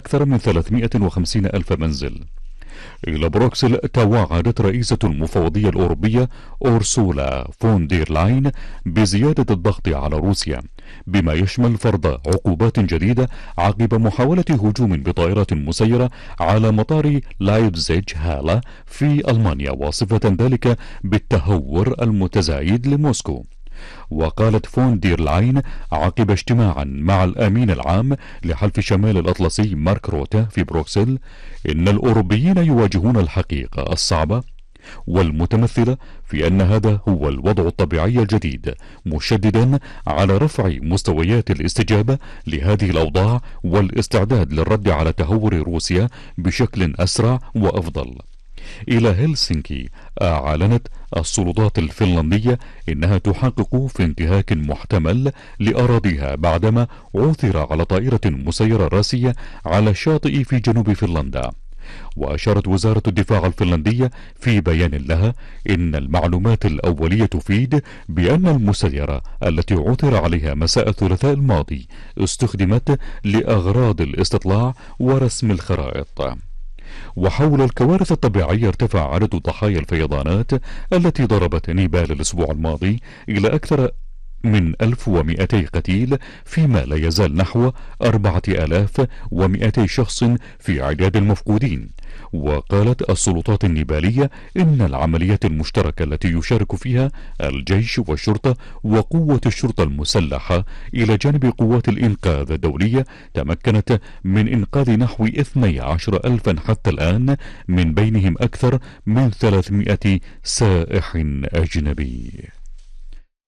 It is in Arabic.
أكثر من 350 ألف منزل. إلى بروكسل توعدت رئيسة المفوضية الأوروبية أورسولا فون دير لاين بزيادة الضغط على روسيا، بما يشمل فرض عقوبات جديدة عقب محاولة هجوم بطائرة مسيرة على مطار لايبزيج هالا في ألمانيا، واصفة ذلك بالتهور المتزايد لموسكو. وقالت فون دير لاين عقب اجتماع مع الأمين العام لحلف شمال الأطلسي مارك روتا في بروكسل إن الأوروبيين يواجهون الحقيقة الصعبة والمتمثلة في أن هذا هو الوضع الطبيعي الجديد، مشددا على رفع مستويات الاستجابة لهذه الأوضاع والاستعداد للرد على تهور روسيا بشكل أسرع وأفضل. إلى هلسنكي، أعلنت السلطات الفنلندية إنها تحقق في انتهاك محتمل لأراضيها بعدما عثر على طائرة مسيرة راسية على الشاطئ في جنوب فنلندا. وأشارت وزارة الدفاع الفنلندية في بيان لها إن المعلومات الأولية تفيد بأن المسيرة التي عثر عليها مساء الثلاثاء الماضي استخدمت لأغراض الاستطلاع ورسم الخرائط. وحول الكوارث الطبيعية، ارتفع عدد ضحايا الفيضانات التي ضربت نيبال الأسبوع الماضي إلى أكثر من 1200 قتيل، فيما لا يزال نحو 4200 شخص في عداد المفقودين. وقالت السلطات النيبالية إن العمليات المشتركة التي يشارك فيها الجيش والشرطة وقوة الشرطة المسلحة إلى جانب قوات الإنقاذ الدولية تمكنت من إنقاذ نحو 12 ألفا حتى الآن، من بينهم أكثر من 300 سائح أجنبي.